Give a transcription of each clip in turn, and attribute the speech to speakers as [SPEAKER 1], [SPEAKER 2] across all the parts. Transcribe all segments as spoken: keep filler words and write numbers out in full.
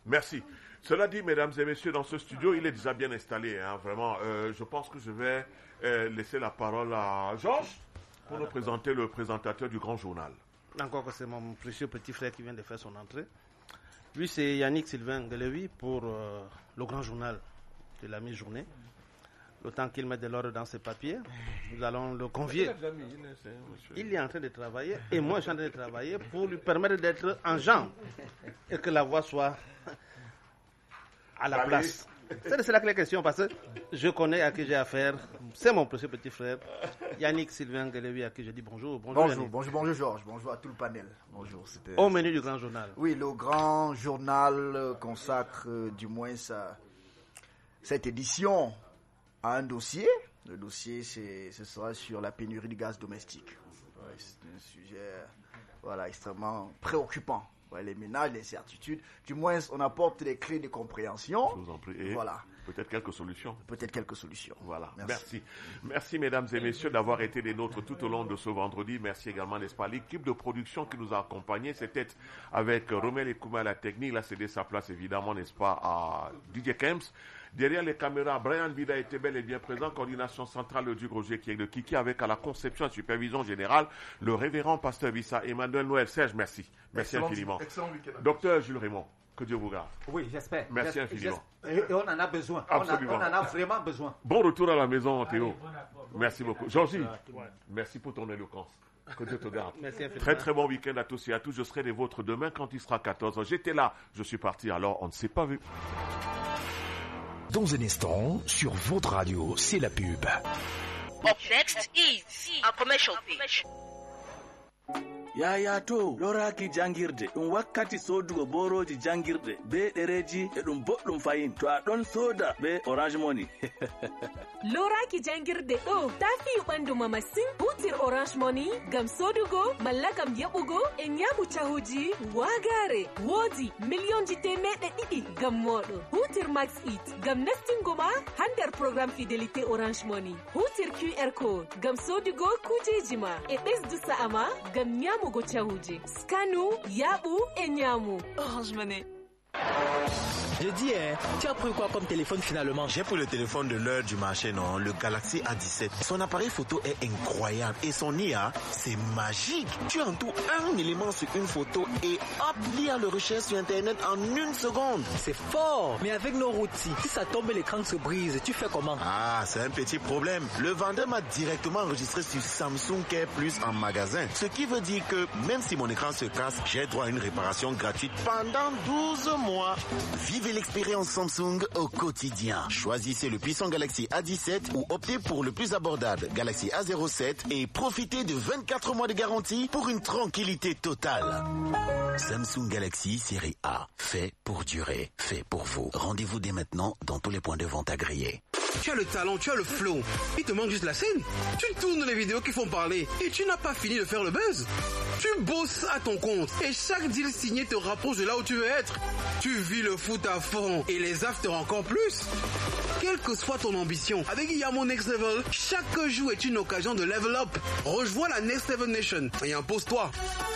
[SPEAKER 1] Merci. Cela dit, mesdames et messieurs, dans ce studio, il est déjà bien installé. Hein, vraiment, euh, je pense que je vais euh, laisser la parole à Georges pour ah, nous présenter le présentateur du Grand Journal.
[SPEAKER 2] Encore que c'est mon précieux petit frère qui vient de faire son entrée. Lui, c'est Yannick Sylvain Ngelewi pour euh, le Grand Journal de la mi-journée. Le temps qu'il mette de l'ordre dans ses papiers, nous allons le convier. Il est en train de travailler et moi je suis en train de travailler pour lui permettre d'être en jambes et que la voix soit à la place. C'est de cela que les questions, parce que je connais à qui j'ai affaire. C'est mon précieux petit frère, Yannick Sylvain Ngelewi, à qui je dis bonjour.
[SPEAKER 3] Bonjour, bonjour, bonjour, bonjour Georges, bonjour à tout le panel. Bonjour.
[SPEAKER 2] C'était... Au menu du Grand Journal.
[SPEAKER 3] Oui, le Grand Journal consacre euh, du moins sa, cette édition à un dossier. Le dossier, c'est, ce sera sur la pénurie du gaz domestique. Ouais, c'est un sujet voilà, extrêmement préoccupant. Ouais, les ménages, les certitudes. Du moins, on apporte des clés de compréhension.
[SPEAKER 1] Je vous en prie. Et
[SPEAKER 3] voilà.
[SPEAKER 1] Peut-être quelques solutions.
[SPEAKER 3] Peut-être quelques solutions.
[SPEAKER 1] Voilà. Merci. Merci. Merci, mesdames et messieurs, d'avoir été des nôtres tout au long de ce vendredi. Merci également, n'est-ce pas, l'équipe de production qui nous a accompagnés. C'était avec Romel Ekouma à la technique. Là, cédé sa place, évidemment, n'est-ce pas, à D J Kems. Derrière les caméras, Brian Vida était bel et bien présent, coordination centrale du Roger qui est de Kiki, avec à la conception et supervision générale, le révérend pasteur Vissa, Emmanuel Noël. Serge, merci. Merci excellent, infiniment.
[SPEAKER 4] Excellent week-end.
[SPEAKER 1] Docteur Jules Raymond, que Dieu vous garde.
[SPEAKER 5] Oui, j'espère.
[SPEAKER 1] Merci
[SPEAKER 5] j'espère,
[SPEAKER 1] infiniment.
[SPEAKER 5] J'espère. Et on en a besoin.
[SPEAKER 1] Absolument.
[SPEAKER 5] On, a, on en a vraiment besoin.
[SPEAKER 1] Bon retour à la maison, Théo. Merci beaucoup. Georgie, merci pour ton éloquence. Que Dieu te garde.
[SPEAKER 2] Merci infiniment.
[SPEAKER 1] Très très bon week-end à tous et à tous. Je serai des vôtres demain quand il sera quatorze heures. J'étais là, je suis parti, alors on ne s'est pas vu.
[SPEAKER 6] Dans un instant, sur votre radio, c'est la pub.
[SPEAKER 7] Up next is a commercial page.
[SPEAKER 8] yaya to loraki jangirde ɗum wakkati sodugo boroji jangirde be ɗereji e ɗum boɗɗum fayin to a ɗon soda be Orange Money.
[SPEAKER 9] loraki jangirde ɗo tafi ɓandu ma masin. hutir Orange Money gam sodugo malla gam yaɓugo e nyamu cahuji wagare. Wodi millionji temeɗe ɗiɗi gam moɗo. hutir Max It gam nastingo ma ha nder programme fidélité Orange Money. hutir Q R code gam sodugo kujeji ma e ɓesdu sa'ama gam nyamugo cahuji. Scanu yaɓu e nyamu.
[SPEAKER 10] Orange Money.
[SPEAKER 11] Je dis, hein, tu as pris quoi comme téléphone finalement?
[SPEAKER 12] J'ai pris le téléphone de l'heure du marché, non, le Galaxy A dix-sept. Son appareil photo est incroyable et son I A, c'est magique. Tu entoures un élément sur une photo et hop, l'I A le recherche sur Internet en une seconde.
[SPEAKER 11] C'est fort. Mais avec nos routiers, si ça tombe et l'écran se brise, tu fais comment?
[SPEAKER 12] Ah, c'est un petit problème. Le vendeur m'a directement enregistré sur Samsung Care Plus en magasin. Ce qui veut dire que même si mon écran se casse, j'ai droit à une réparation gratuite pendant douze mois. Vivez l'expérience Samsung au quotidien. Choisissez le puissant Galaxy A dix-sept ou optez pour le plus abordable Galaxy A zéro sept et profitez de vingt-quatre mois de garantie pour une tranquillité totale. Samsung Galaxy série A, fait pour durer, fait pour vous. Rendez-vous dès maintenant dans tous les points de vente agréés.
[SPEAKER 13] Tu as le talent, tu as le flow. Il te manque juste la scène. Tu tournes les vidéos qui font parler et tu n'as pas fini de faire le buzz. Tu bosses à ton compte et chaque deal signé te rapproche de là où tu veux être. Tu vis le foot à fond et les afters encore plus. Quelle que soit ton ambition, avec Yamo Next Level, chaque jour est une occasion de level up. Rejoins la Next Level Nation et impose-toi.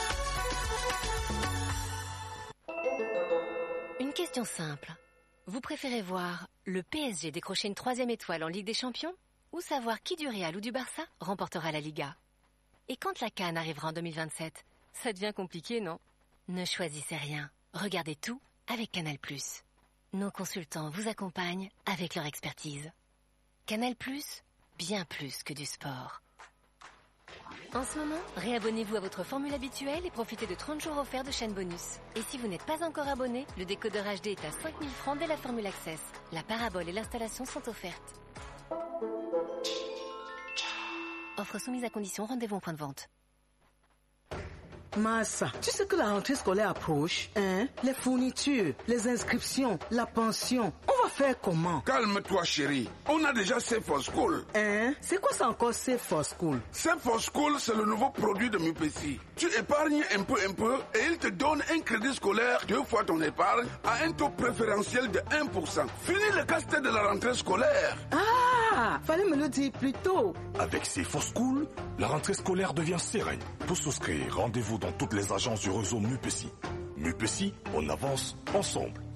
[SPEAKER 14] Une question simple. Vous préférez voir le P S G décrocher une troisième étoile en Ligue des Champions ou savoir qui du Real ou du Barça remportera la Liga? Et quand la CAN arrivera en deux mille vingt-sept, ça devient compliqué, non? Ne choisissez rien. Regardez tout avec Canal plus. Nos consultants vous accompagnent avec leur expertise. Canal plus, bien plus que du sport. En ce moment, réabonnez-vous à votre formule habituelle et profitez de trente jours offerts de chaîne bonus. Et si vous n'êtes pas encore abonné, le décodeur H D est à cinq mille francs dès la formule Access. La parabole et l'installation sont offertes. Offre soumise à condition, rendez-vous en point de vente.
[SPEAKER 15] Massa, tu sais que la rentrée scolaire approche, hein? Les fournitures, les inscriptions, la pension, on va faire comment?
[SPEAKER 4] Calme-toi chérie, on a déjà Save for School.
[SPEAKER 15] Hein? C'est quoi ça encore Save for School?
[SPEAKER 4] Save for School, c'est le nouveau produit de Mupesi. Tu épargnes un peu un peu et il te donne un crédit scolaire deux fois ton épargne à un taux préférentiel de un pour cent. Fini le casse-tête de la rentrée scolaire.
[SPEAKER 15] Ah, fallait me le dire plus tôt.
[SPEAKER 6] Avec Save for School, la rentrée scolaire devient sereine. Pour souscrire, rendez-vous dans toutes les agences du réseau Mupesi. Mupesi, on avance ensemble.